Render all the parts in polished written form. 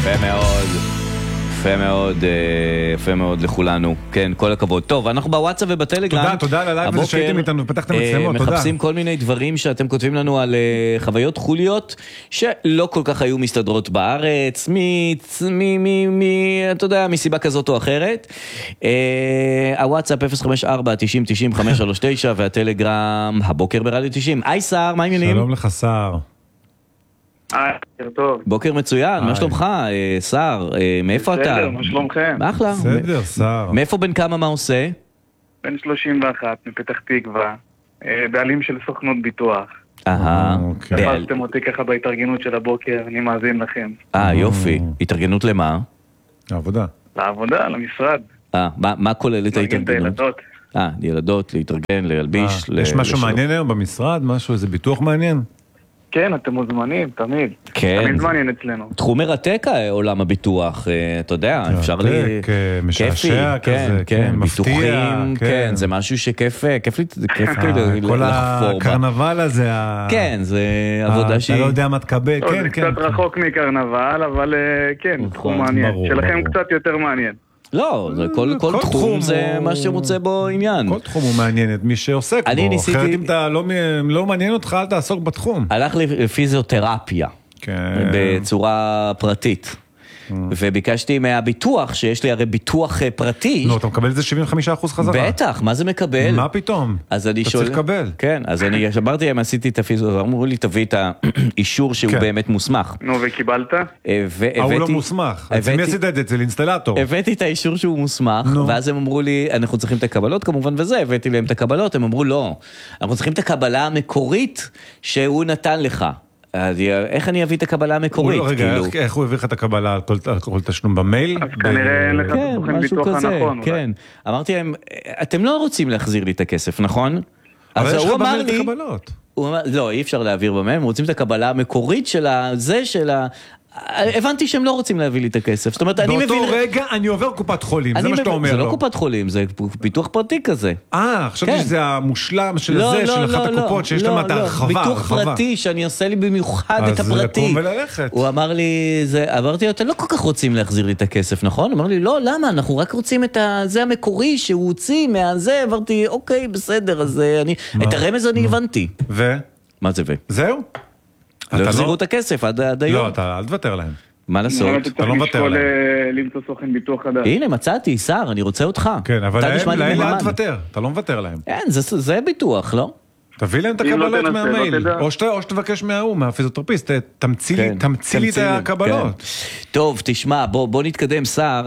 יפה מאוד. יפה מאוד לכולנו. כן, כל הכבוד. טוב, אנחנו בוואטסאפ ובטלגרם. תודה על הלייב הזה שהייתם איתנו ופתחתם מצלמות, תודה. מחפשים כל מיני דברים שאתם כותבים לנו על חוויות חוליות שלא כל כך היו מסתדרות בארץ, אתה יודע, מסיבה כזאת או אחרת. הוואטסאפ 054-90-90-539 והטלגרם הבוקר ברדיו 90. היי שר, מה העניינים? שלום לך שר. טוב. בוקר מצוין, מה שלומך, שר? מאיפה אתה? בסדר, מה שלומכם? אחלה. בסדר, שר. מאיפה בן כמה מה עושה? בן 31, מפתח תקווה, בעלים של סוכנות ביטוח. תפסתם אותי ככה בהתארגנות של הבוקר, אני מאזין לכם. יופי. התארגנות למה? לעבודה, למשרד. מה כוללת ההתארגנות? ילדות. ילדות, להתארגן, להלביש. יש משהו מעניין היום במשרד? משהו, איזה ביטוח מעניין? כן, אתם מוזמנים, תמיד. כן. תמיד מעניין אצלנו. תחום מרתק עולם הביטוח, אתה יודע, אפשר לי... מרתק, משעשע כזה, כן, מפתיע. ביטוחים, כן, זה משהו שכיף לחפור. כל הקרנבל הזה. כן, זה עבודה שהיא... אתה לא יודע מה תקבל, כן, זה כן. קצת רחוק מקרנבל, אבל כן, תחום מעניין. שלכם קצת יותר מעניין. לא, כל תחום זה מה שמוצא בו עניין. כל תחום הוא מעניין את מי שעוסק בו. אחרת אם אתה לא מעניין אותך, אל תעסוק בתחום. הלך לפיזיותרפיה, בצורה פרטית. וביקשתי מהביטוח, שיש לי הרי ביטוח פרטי. לא, אתה מקבל את זה 75% חזרה. בטח, מה זה מקבל? מה פתאום? אז אני אתה שואל... צריך לקבל. כן, אז אני אמרתי להם, עשיתי את הפיזיותרפיה, אמרו לי, תביא את האישור שהוא באמת מוסמך. נו, וקיבלת? הוא לא מוסמך. מי עשית את זה? אצל אינסטלטור. הבאתי את האישור שהוא מוסמך, ואז הם אמרו לי, אנחנו צריכים את הקבלות כמובן וזה, הבאתי להם את הקבלות, הם אמרו, לא, אנחנו צריכים את הקבלה המקורית שהוא נתן לך. איך אני אביא את הקבלה המקורית? רגע, איך הוא הביא לך את הקבלה על כל תשלום במייל? אז כנראה אין לך סוכן ביטוח הנכון. כן, אמרתי להם, אתם לא רוצים להחזיר לי את הכסף, נכון? אבל יש לך במייל את הקבלות. לא, אי אפשר להעביר במייל, הם רוצים את הקבלה המקורית של זה, של ה... הבנתי שהם לא רוצים להביא לי את הכסף. זאת אומרת, אני מבין... באותו רגע אני עובר קופת חולים, זה מה שאתה אומר לו. זה לא קופת חולים, זה ביטוח פרטי כזה. חשבתי שזה המושלם של זה, של אחת הקופות, שיש להם את ההרחבה. ביטוח פרטי, שאני עושה לי במיוחד את הפרטי. אז לקום וללכת. הוא אמר לי, אמרתי לו, אתם לא כל כך רוצים להחזיר לי את הכסף, נכון? הוא אמר לי, לא, למה? אנחנו רק רוצים את זה המקורי שהוא הוציא מהזה. אמרתי, אוקיי, בסדר, אז את הרמז אני הבנתי. מה זה ו? זהו? לא החזירו את הכסף עד היום. לא, אתה אל תוותר להם. מה לעשות? אתה לא מוותר להם. למצוא סוכן ביטוח חדש. הנה, מצאתי, שר, אני רוצה אותך. כן, אבל להם אל תוותר, אתה לא מוותר להם. כן, זה ביטוח, לא? תביא להם את הקבלות מהמייל, או שתבקש מההוא, מהפיזיותרפיסט, תמציא לי את הקבלות. טוב, תשמע, בוא נתקדם, שר,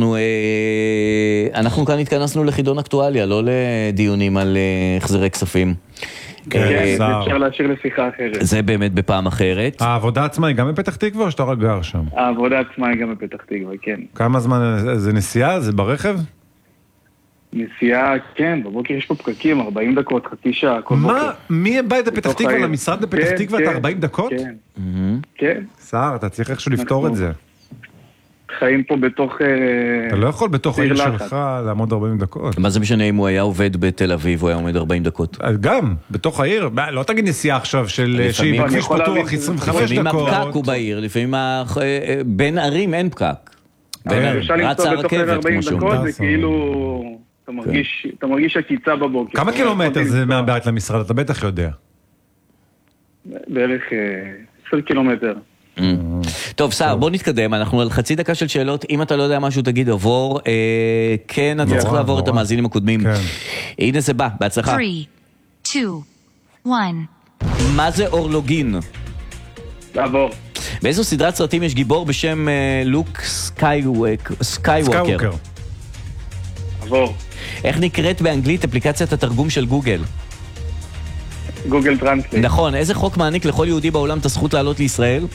אנחנו כאן התכנסנו לחידון אקטואליה, לא לדיונים על החזרי כספים. כן, אפשר להשאיר לשיחה אחרת. זה באמת בפעם אחרת. העבודה עצמה היא גם בפתח תקווה או שאתה רק גר שם? העבודה עצמה היא גם בפתח תקווה, כן. כמה זמן, זה נסיעה? זה ברכב? נסיעה, כן, בבוקר יש פה פקקים, 40 דקות, חצי שעה, כל בוקר. מה? מי בית בפתח תקווה למשרד בפתח תקווה? אתה 40 דקות? כן, כן. שר, אתה צריך איכשהו לפתור את זה. חיים פה בתוך... אתה לא יכול בתוך העיר שלך לעמוד 40 דקות. מה זה משנה אם הוא היה עובד בתל אביב, הוא היה עומד 40 דקות? גם, בתוך העיר. לא תגיד נסיעה עכשיו של כביש פתוח 25 דקות. לפעמים הפקק הוא בעיר, לפעמים בין ערים אין פקק. אפשר למצוא בתוך 40 דקות, זה כאילו... אתה מרגיש הקיצה בבוקר. כמה קילומטר זה מהבית למשרד? אתה בטח יודע. בערך 10 קילומטר. טוב, שר, בוא נתקדם, אנחנו על חצי דקה של שאלות, אם אתה לא יודע משהו תגיד עבור, כן, אתה צריך לעבור את המאזינים הקודמים. הנה זה בא, בהצלחה. 3, 2, 1. מה זה אורלוגין? לעבור. באיזו סדרת סרטים יש גיבור בשם לוק סקייווקר? עבור. איך נקראת באנגלית אפליקציית התרגום של גוגל? גוגל טרנסלייט. נכון, איזה חוק מעניק לכל יהודי בעולם את הזכות לעלות לישראל?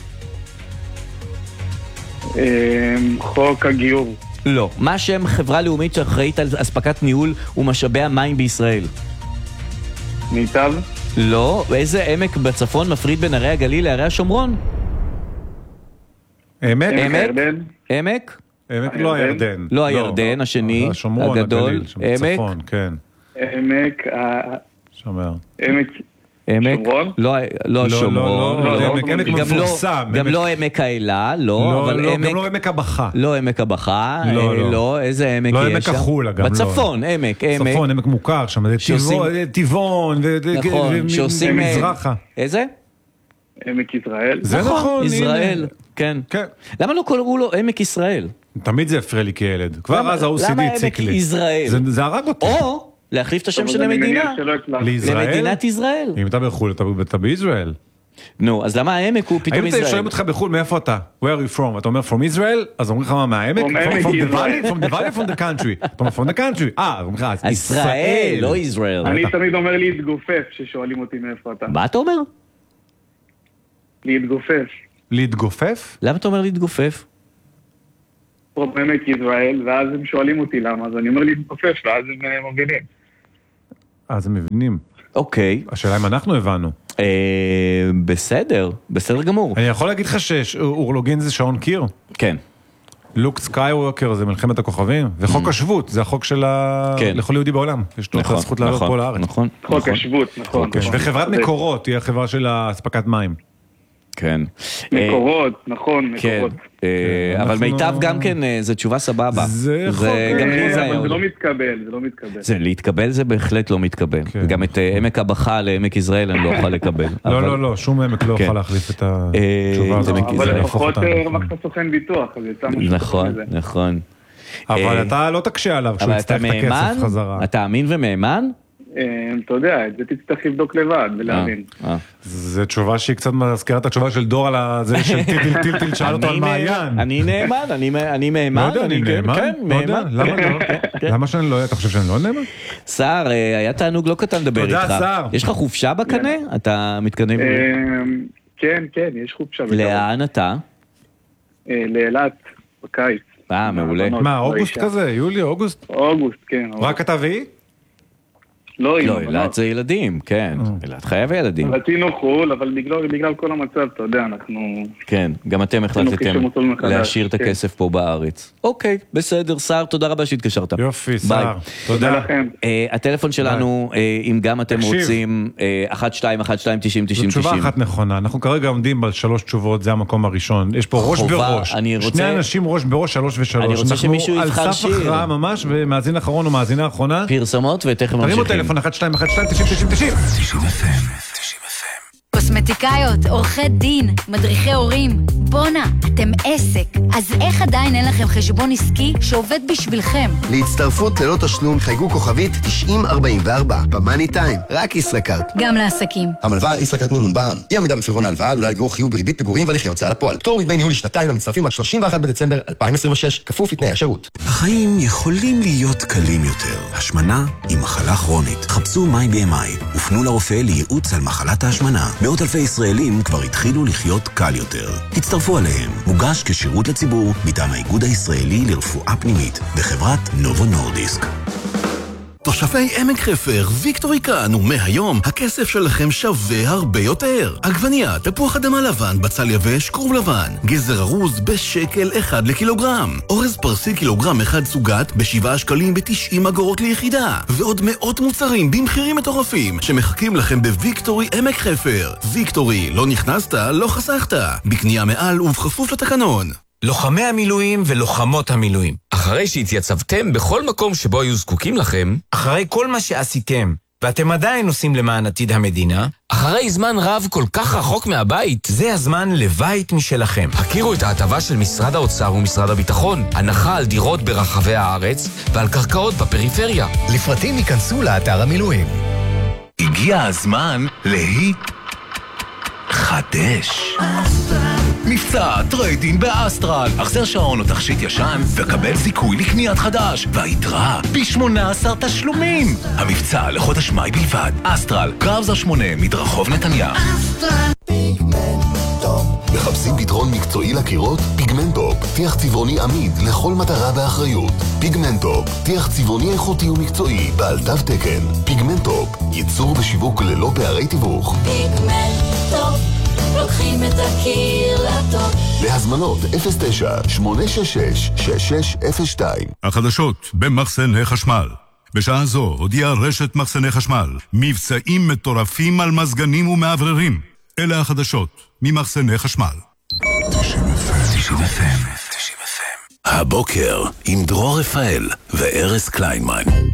חוק הגיור. לא. מה שם חברה לאומית שאחראית על אספקת ניהול ומשאבי המים בישראל? מיטב. לא. איזה עמק בצפון מפריד בין ערי הגליל לערי השומרון? עמק? עמק? עמק לא הירדן. לא הירדן, השני, הגדול. עמק? צפון, כן. עמק... שומר. עמק? שומרון? לא שומרון. עמק מפורסם. גם לא עמק האלה, לא. גם לא עמק הבכה. לא עמק הבכה, לא. איזה עמק יש שם? לא עמק החולה גם לא. בצפון, עמק. צפון, עמק מוכר שם. טבעון ומזרחה. איזה? עמק ישראל. זה נכון, ישראל, כן. למה לא קראו לו עמק ישראל? תמיד זה הפריע לי כילד. כבר אז ה-OCD הציק לי. למה עמק ישראל? זה הרג אותי. או להחליף את השם של המדינה. למדינת ישראל. אם אתה בחול, אתה בישראל. נו, אז למה העמק הוא פתאום ישראל? האם שואלים אותך בחול, מאיפה אתה? Where are you from? אתה אומר from Israel? אז אומרים לך מה מהעמק? From the valley, from the country. From the country. אומרים לך, ישראל, לא ישראל. אני תמיד אומר להתגופף ששואלים אותי מאיפה אתה. מה אתה אומר? להתגופף. להתגופף? למה אתה אומר להתגופף? פה בעמק ישראל, ואז הם שואלים אותי למה, אז אני אומר להתגופף, ואז הם מבינים. אז הם מבינים. אוקיי. השאלה אם אנחנו הבנו. בסדר גמור. אני יכול להגיד לך שאורלוגין זה שעון קיר? כן. לוק סקייווקר זה מלחמת הכוכבים, וחוק השבות, זה החוק של לכל יהודי בעולם. יש לו את הזכות לעלות פה לארץ. נכון. חוק השבות, נכון. וחברת מקורות היא החברה של הספקת מים. כן. מקורות, נכון, מקורות. אבל מיטב גם כן, זה תשובה סבבה. זה חוק. אבל זה לא מתקבל, זה להתקבל זה בהחלט לא מתקבל. וגם את עמק הבכה לעמק ישראל אני לא אוכל לקבל. לא, שום עמק לא אוכל להחליף את התשובה הזאת. אבל לפחות הרווחת סוכן ביטוח, אז יצא משהו כזה. נכון. אבל אתה לא תקשה עליו כשהוא יצטרך את הכסף חזרה. אתה אמין ומאמן? אתה יודע, את זה תצטרך לבדוק לבד ולהבין. זו תשובה שהיא קצת מזכירה את התשובה של דור על זה של טיל שאל אותו על מעיין. אני נאמן. לא יודע, אני נאמן. למה שאני לא יודע? אתה חושב שאני לא נאמן? שר, היה תענוג לא קטן לדבר איתך. תודה, שר. יש לך חופשה בקנה? אתה מתקנה? כן, יש חופשה. לאן אתה? לאילת, בקיץ. מעולה. מה, אוגוסט כזה? יולי, אוגוסט? אוגוסט, כן. רק אתה ואי? לא, אילת זה ילדים, כן. אילת חייב ילדים. רצינו חול, אבל בגלל כל המצב, אתה יודע, אנחנו... כן, גם אתם החלטתם להשאיר את הכסף פה בארץ. אוקיי, בסדר, שר, תודה רבה שהתקשרת. יופי, שר. תודה לכם. הטלפון שלנו, אם גם אתם רוצים, 1-2-1-2-90-90-90. זו תשובה אחת נכונה. אנחנו כרגע עומדים על 3 תשובות, זה המקום הראשון. יש פה ראש בראש. שני אנשים ראש בראש, 3 ו3. אני רוצה שמישהו יבחר שיר. על סף הכרעה ממש, ומאזין אחרון או מאזינה האחרונה. פרסומות ותכף ממשיכים. 1-2-1-2-90-90-90. קוסמטיקאיות, עורכי דין, מדריכי הורים. בונה, אתם עסק. אז איך עדיין אין לכם חשבון עסקי שעובד בשבילכם? להצטרפות ללא תשלום חייגו כוכבית 9044 במאני טיים, רק ישראכרט. גם לעסקים. המלווה ישראכרט נון בע"מ. אי עמידה בפירעון ההלוואה עלולה לגרור חיוב בריבית פיגורים והליכי הוצאה לפועל. פטור מדמי ניהול לשנתיים למצטרפים עד 31 בדצמבר 2026, כפוף לתנאי השירות. החיים יכולים להיות קלים יותר. השמנה היא מחלה כרונית. חפשו MyBMI ופנו לרופא לייעוץ על מחלת ההשמנה. מאות אלפי ישראלים כבר התחילו לחיות קל יותר. תצטרפו עליהם. מוגש כשירות לציבור מטעם האיגוד הישראלי לרפואה פנימית בחברת נובו נורדיסק. תושבי עמק חפר, ויקטורי כאן, ומהיום הכסף שלכם שווה הרבה יותר. עגבנייה, תפוח אדמה לבן, בצל יבש, כרוב לבן, גזר ארוז בשקל 1 לקילוגרם, אורז פרסי קילוגרם 1 סוגת ב7 שקלים ב90 אגורות ליחידה, ועוד מאות מוצרים במחירים מטורפים שמחכים לכם בוויקטורי עמק חפר. ויקטורי, לא נכנסת, לא חסכת. בקנייה מעל ובכפוף לתקנון. לוחמי המילואים ולוחמות המילואים, אחרי שהתייצבתם בכל מקום שבו היו זקוקים לכם, אחרי כל מה שעשיתם, ואתם עדיין עושים למען עתיד המדינה, אחרי זמן רב כל כך רחוק מהבית, זה הזמן לבית משלכם. הכירו את ההטבה של משרד האוצר ומשרד הביטחון, הנחה על דירות ברחבי הארץ ועל קרקעות בפריפריה. לפרטים ייכנסו לאתר המילואים. הגיע הזמן חדש. מבצע טריידין באסטרל. החזר שעון או תכשיט ישן וקבל זיכוי לקניית חדש, והיתרה ב18 תשלומים. המבצע לחודש מאי בלבד. אסטרל, קרבזר 8, מדרחוב נתניה. מחפשים פתרון מקצועי לקירות? פיגמנטופ, טיח צבעוני עמיד לכל מטרה באחריות. פיגמנטופ, טיח צבעוני איכותי ומקצועי בעל תו תקן. פיגמנטופ, ייצור ושיווק ללא פערי תיווך. פיגמנטופ, לוקחים את הקיר לטוב. להזמנות 09-866-6602. החדשות במחסני חשמל. בשעה זו הודיעה רשת מחסני חשמל, מבצעים מטורפים על מזגנים ומעבררים. אלה החדשות ממחסני חשמל. 90 FM. הבוקר עם דרור רפאל וארז קליינמן.